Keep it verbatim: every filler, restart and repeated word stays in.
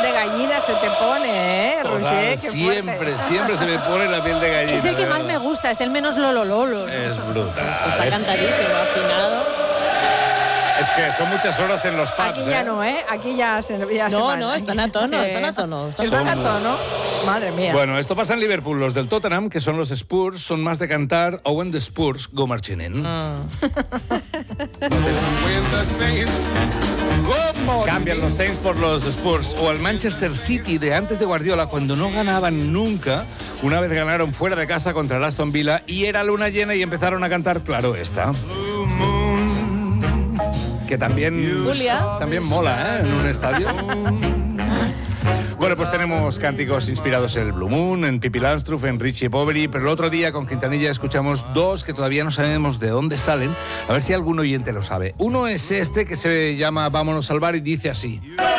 piel de gallina se te pone, ¿eh, Total, Roger? Qué siempre, fuerte. siempre se me pone la piel de gallina. Es el que de más verdad. me gusta, es el menos lolololo. Es brutal. Está Es, cantadísimo, afinado. es que son muchas horas en los pubs. Aquí ya ¿eh? no, ¿eh? Aquí ya se, ya se No, van. no, están a tono, están a tono. Están Están a Son- tono. Madre mía. Bueno, esto pasa en Liverpool. Los del Tottenham, que son los Spurs, son más de cantar Owen the Spurs go marching in. Ah. Cambian los Saints por los Spurs. O al Manchester City de antes de Guardiola, cuando no ganaban nunca. Una vez ganaron fuera de casa contra el Aston Villa y era luna llena y empezaron a cantar, claro, esta. Que también, Julia. también mola, ¿eh? En un estadio. Bueno, pues tenemos cánticos inspirados en el Blue Moon, en Pippi Landstruff, en Richie Poveri, pero el otro día con Quintanilla escuchamos dos que todavía no sabemos de dónde salen, a ver si algún oyente lo sabe. Uno es este que se llama Vámonos al bar y dice así.